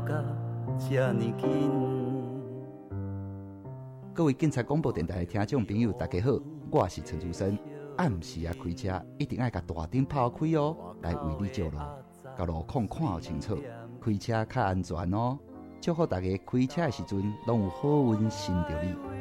甲这呢紧。 各位警察广播电台的听众朋友，大家好，我是陈竹生。暗时啊开车，一定要甲大灯泡开哦，来为你照路，甲路况看好清楚，开车较安全哦。祝福大家开车的时阵，拢有好运寻到你。